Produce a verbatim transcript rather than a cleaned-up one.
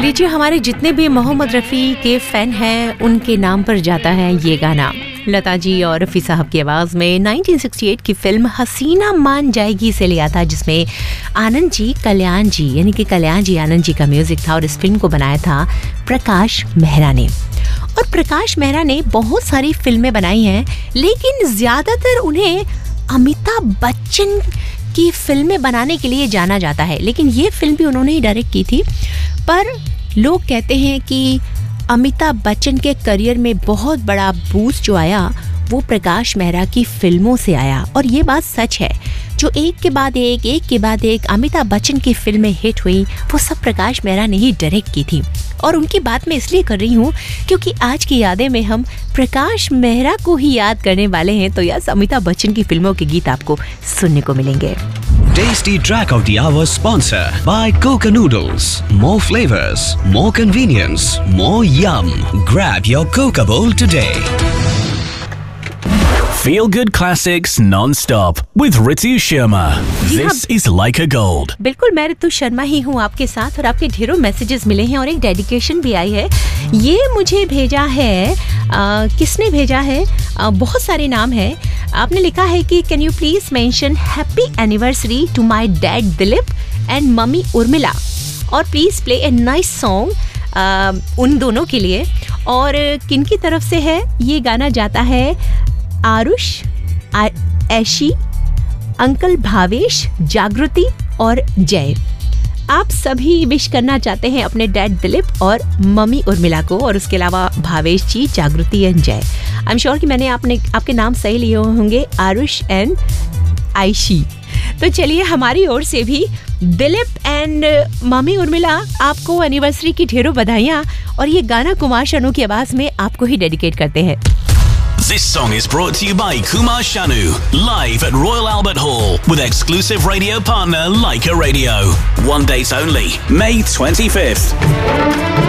लीजिए, हमारे जितने भी मोहम्मद रफ़ी के फ़ैन हैं उनके नाम पर जाता है ये गाना। लता जी और रफ़ी साहब की आवाज़ में उन्नीस सौ अड़सठ की फिल्म हसीना मान जाएगी से लिया था, जिसमें आनंद जी कल्याण जी यानी कि कल्याण जी आनंद जी का म्यूज़िक था और इस फिल्म को बनाया था प्रकाश मेहरा ने। और प्रकाश मेहरा ने बहुत सारी फिल्में बनाई हैं, लेकिन ज़्यादातर उन्हें अमिताभ बच्चन की फिल्में बनाने के लिए जाना जाता है। लेकिन ये फिल्म भी उन्होंने ही डायरेक्ट की थी। पर लोग कहते हैं कि अमिताभ बच्चन के करियर में बहुत बड़ा बूस्ट जो आया वो प्रकाश मेहरा की फिल्मों से आया। और ये बात सच है, जो एक के बाद एक एक के बाद एक अमिताभ बच्चन की फिल्में हिट हुई वो सब प्रकाश मेहरा ने ही डायरेक्ट की थी। और उनकी बात मैं इसलिए कर रही हूँ क्योंकि आज की यादें में हम प्रकाश मेहरा को ही याद करने वाले हैं। तो यस, अमिताभ बच्चन की फिल्मों के गीत आपको सुनने को मिलेंगे। Tasty Track of the Hour sponsor by Coca Noodles. More flavors, more convenience, more yum. Grab your Coca bowl today. Feel good classics non-stop with Ritu Sharma. This is Like a Gold. बिल्कुल, मैं रितु शर्मा ही हूँ आपके साथ और आपके ढेरों messages मिले हैं और एक डेडिकेशन भी आई है। ये मुझे भेजा है, आ, किसने भेजा है? आ, बहुत सारे नाम हैं। आपने लिखा है कि can you please mention happy anniversary to my dad Dilip and mummy Urmila और please play a nice song उन दोनों के लिए। और किन की तरफ से है ये गाना? जाता है आरुष, ऐशी, अंकल भावेश, जागृति और जय। आप सभी विश करना चाहते हैं अपने डैड दिलीप और मम्मी उर्मिला को, और उसके अलावा भावेश जी, जागृति एंड जय। आई एम श्योर कि मैंने आपने आपके नाम सही लिए होंगे, आरुष एंड आयशी। तो चलिए, हमारी ओर से भी दिलीप एंड मम्मी उर्मिला आपको एनिवर्सरी की ढेरों बधाइयाँ। और ये गाना कुमार शानू की आवाज़ में आपको ही डेडिकेट करते हैं। This song is brought to you by Kumar Shanu, live at Royal Albert Hall with exclusive radio partner Leica Radio. One date only, May twenty-fifth.